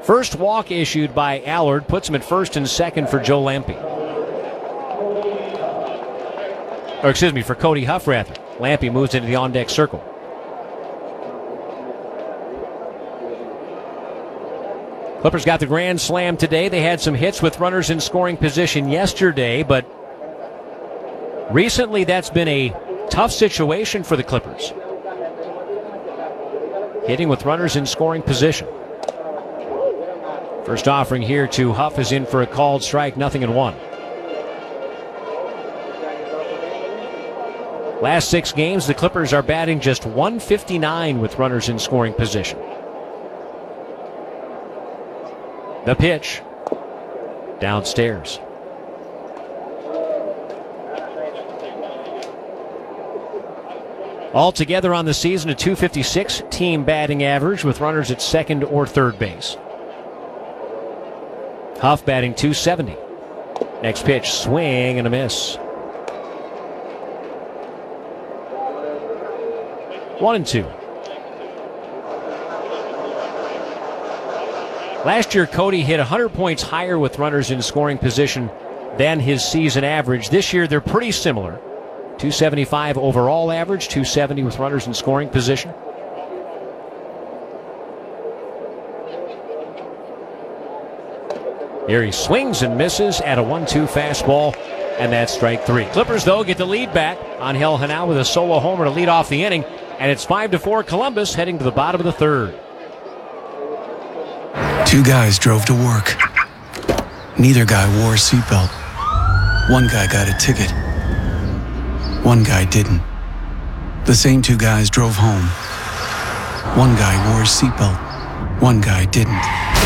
First walk issued by Allard puts him at first and second for Joe Lampe. Or excuse me, for Cody Huff, rather. Lampe moves into the on-deck circle. Clippers got the grand slam today. They had some hits with runners in scoring position yesterday, but recently that's been a tough situation for the Clippers. Hitting with runners in scoring position. First offering here to Huff is in for a called strike, 0-1. Last 6 games, the Clippers are batting just .159 with runners in scoring position. The pitch. Downstairs. Altogether on the season, a .256 team batting average with runners at second or third base. Huff batting .270. Next pitch, swing and a miss. 1-2. Last year, Cody hit 100 points higher with runners in scoring position than his season average. This year, they're pretty similar. .275 overall average, .270 with runners in scoring position. Here he swings and misses at a 1-2 fastball, and that's strike 3. Clippers, though, get the lead back. Angel Henao with a solo homer to lead off the inning, and it's 5-4 Columbus heading to the bottom of the third. 2 guys drove to work. Neither guy wore a seatbelt. One guy got a ticket. One guy didn't. The same 2 guys drove home. One guy wore a seatbelt. One guy didn't.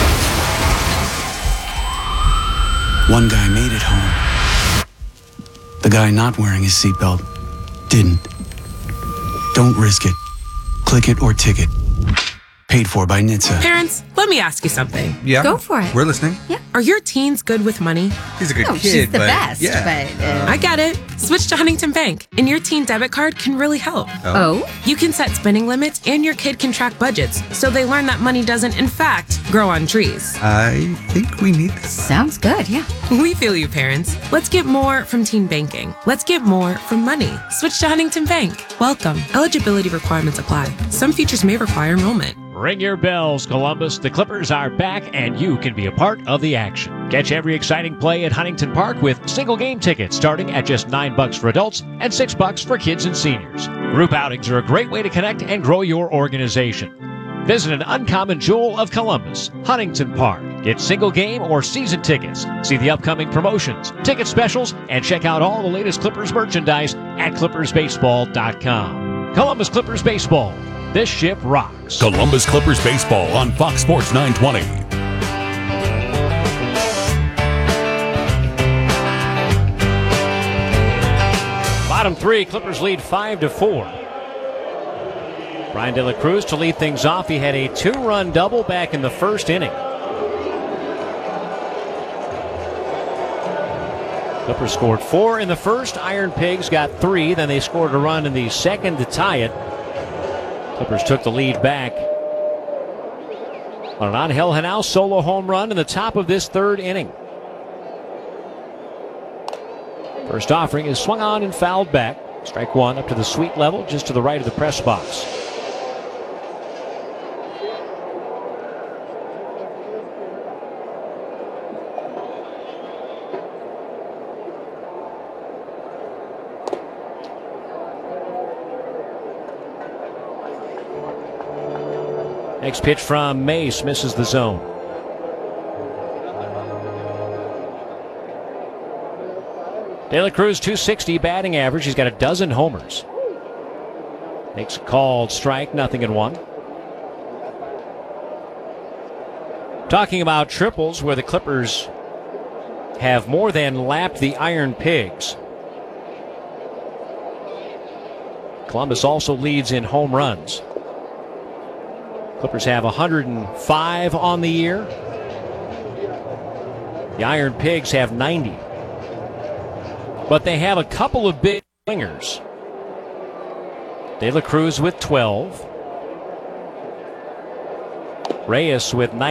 One guy made it home. The guy not wearing his seatbelt didn't. Don't risk it. Click it or ticket. Paid for by NHTSA. Parents, let me ask you something. Yeah. Go for it. We're listening. Yeah. Are your teens good with money? He's a good kid, she's the but best. yeah. But, I get it. Switch to Huntington Bank, and your teen debit card can really help. oh? You can set spending limits, and your kid can track budgets, so they learn that money doesn't, in fact, grow on trees. I think we need this. Sounds good, yeah. We feel you, parents. Let's get more from teen banking. Let's get more from money. Switch to Huntington Bank. Welcome. Eligibility requirements apply. Some features may require enrollment. Ring your bells, Columbus. The Clippers are back, and you can be a part of the action. Catch every exciting play at Huntington Park with single game tickets starting at just $9 for adults and $6 for kids and seniors. Group outings are a great way to connect and grow your organization. Visit an uncommon jewel of Columbus, Huntington Park. Get single game or season tickets. See the upcoming promotions, ticket specials, and check out all the latest Clippers merchandise at ClippersBaseball.com. Columbus Clippers Baseball. This ship rocks. Columbus Clippers Baseball on Fox Sports 920. Bottom 3, Clippers lead 5-4. Brian De La Cruz to lead things off. He had a 2-run double back in the first inning. Clippers scored 4 in the first. Iron Pigs got 3. Then they scored a run in the second to tie it. Clippers took the lead back on an Angel Henao solo home run in the top of this third inning. First offering is swung on and fouled back. Strike 1 up to the sweet level, just to the right of the press box. Next pitch from Mace misses the zone. De La Cruz, .260 batting average. He's got a dozen homers. Makes a called strike, 0-1. Talking about triples, where the Clippers have more than lapped the Iron Pigs. Columbus also leads in home runs. Clippers have 105 on the year. The Iron Pigs have 90. But they have a couple of big swingers. De La Cruz with 12. Reyes with 9.